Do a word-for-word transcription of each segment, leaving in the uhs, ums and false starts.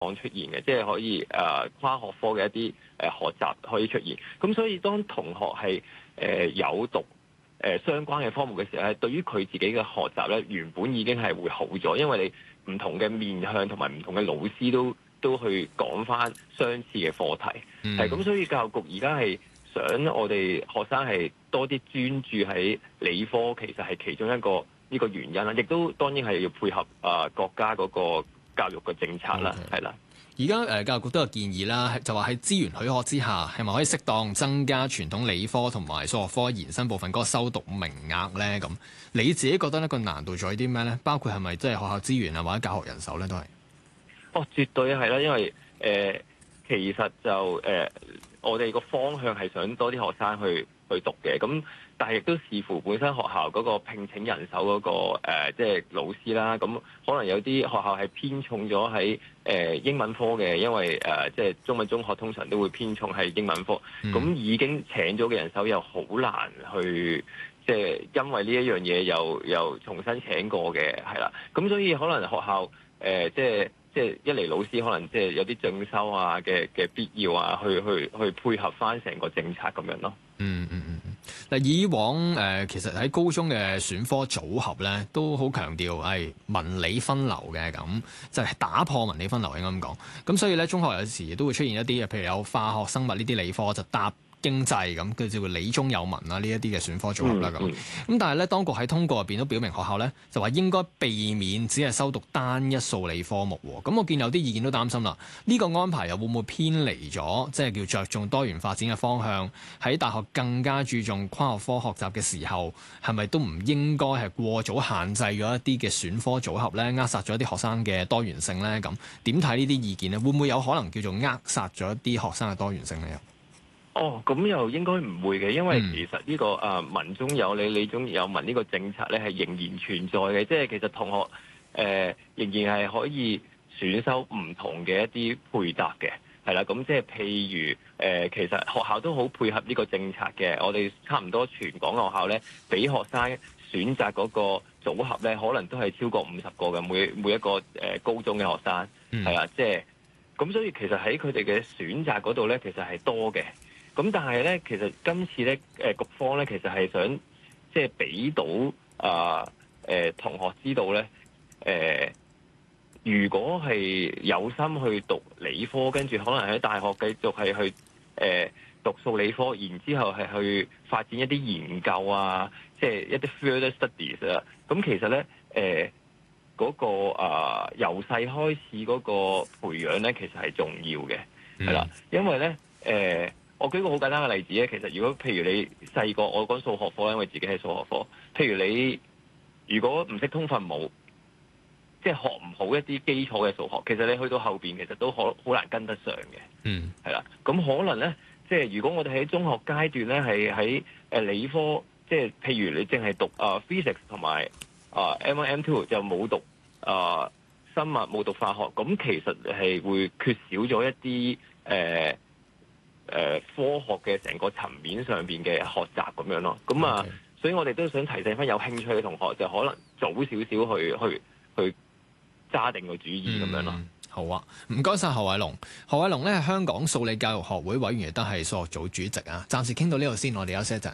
講出現嘅，即係可以誒、呃、跨學科嘅一啲誒、呃、學習可以出現。咁所以當同學係誒、呃、有讀誒、呃、相關嘅科目嘅時候咧，對於佢自己嘅學習咧，原本已經係會好咗，因為你唔同嘅面向同埋唔同嘅老師都都去講翻相似嘅課題，係咁、嗯，所以教育局而家係想我哋學生係多啲專注喺理科，其實係其中一個呢個原因啦，亦都當然係要配合啊、呃、國家嗰個教育嘅政策啦，係啦。 而家誒教育局都有建議啦，就話喺資源許可之下，係咪可以適當增加傳統理科同埋數學科延伸部分嗰個修讀名額咧？咁你自己覺得呢個難度在於啲咩咧？包括係咪即係學校資源啊，或者教學人手咧都係？ 哦，絕對係啦，因為誒、呃、其實就誒、呃、我哋個方向係想多啲學生去去讀嘅，咁但係亦都視乎本身學校嗰個聘請人手嗰、嗰個誒、呃、即係老師啦，咁可能有啲學校係偏重咗喺誒英文科嘅，因為誒、呃、即係中文中學通常都會偏重係英文科，咁、嗯、已經請咗嘅人手又好難去即係因為呢一樣嘢又又重新請過嘅，係啦，咁所以可能學校誒、呃、即係。即係一嚟老師可能即係有啲進修啊嘅嘅必要啊，去去去配合翻成個政策咁樣咯。 嗯嗯嗯嗯。嗱，以往誒、呃、其實喺高中嘅選科組合咧，都好強調係文理分流嘅，咁就係、是、打破文理分流應該咁講。咁所以咧，中學有時都會出現一啲譬如有化學、生物呢啲理科就搭經濟咁，佢就會理中有文啦，呢一啲嘅選科組合啦咁。咁、嗯嗯、但係咧，當局喺通告入邊都表明學校咧就話應該避免只係修讀單一數理科目喎。咁我見有啲意見都擔心啦，呢、這個安排又會唔會偏離咗，即係叫着重多元發展嘅方向？喺大學更加注重跨學科學習嘅時候，係咪都唔應該係過早限制咗一啲嘅選科組合咧，扼殺咗一啲學生嘅多元性咧？咁點睇呢啲意見咧？會唔會有可能叫做扼殺咗一啲學生嘅多元性咧？ 哦，咁又應該唔會嘅，因為其實呢、這個誒、呃、文中有理，理中有文呢個政策咧係仍然存在嘅，即係其實同學誒、呃、仍然係可以選修唔同嘅一啲配搭嘅，係啦，咁即係譬如誒、呃，其實學校都好配合呢個政策嘅，我哋差唔多全港學校咧，俾學生選擇嗰個組合咧，可能都係超過五十個嘅，每每一個誒、呃、高中嘅學生，係啊，即係咁，所以其實喺佢哋嘅選擇嗰度咧，其實係多嘅。咁但係咧，其實今次咧，誒局方咧，其實係想即係俾到啊誒、呃、同學知道咧，誒、呃、如果係有心去讀理科，跟住可能喺大學繼續係去誒、呃、讀數理科，然之後係去發展一啲研究啊，即係一啲 further studies 啊。咁其實咧，誒嗰個啊由細開始嗰個培養咧，其實係重要嘅，係啦、嗯，因為咧誒。呃我舉個好簡單嘅例子咧，其實如果譬如你細個，我講數學科，因為自己係數學科。譬如你如果唔識通分母，即係學唔好一啲基礎嘅數學，其實你去到後邊其實都好好難跟得上嘅。嗯，係啦。咁可能咧，即係如果我哋喺中學階段咧，係喺誒理科，即係譬如你淨係讀啊 physics 同埋啊 M one M two 就冇讀啊生物冇讀化學，咁其實係會缺少咗一啲誒。呃誒、呃、科學嘅成個層面上邊嘅學習咁樣咯，咁啊，Okay. 所以我哋都想提醒翻有興趣嘅同學，就可能早少少去去去揸定個主意咁、嗯、樣咯。 好啊，唔該晒何偉龍。何偉龍咧係香港數理教育學會委員，亦都係數學組主席啊。暫時傾到呢度先，我哋休息一陣。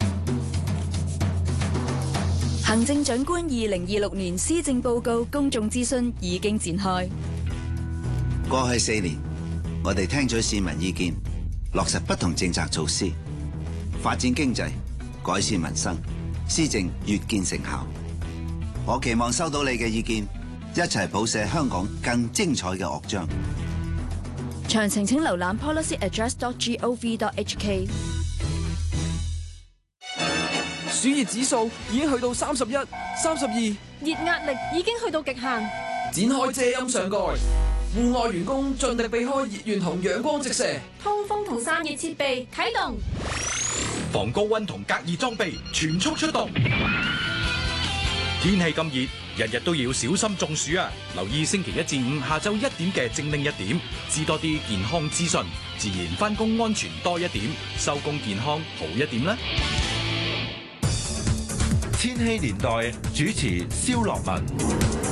行政長官二零二六年施政報告公眾諮詢已經展開。 過去四年，我哋聽取市民意見，落實不同政策措施，發展經濟，改善民生，施政越見成效。我期望收到你嘅意見，一齊譜寫香港更精彩嘅樂章。 詳情請瀏覽 policy address dot gov dot h k。 暑熱指數已經去到三十一、三十二， 熱壓力已經去到極限。 展開遮陰上蓋。戶外員工盡力避開熱源同陽光直射， 通風同散熱設備啟動， 防高溫同隔熱裝備全速出動。天氣咁熱，日日都要小心中暑啊！留意星期一至五下晝一點嘅精靈一點，知多啲健康資訊，自然返工安全多一點，收工健康好一點啦。 千禧年代主持蕭樂文。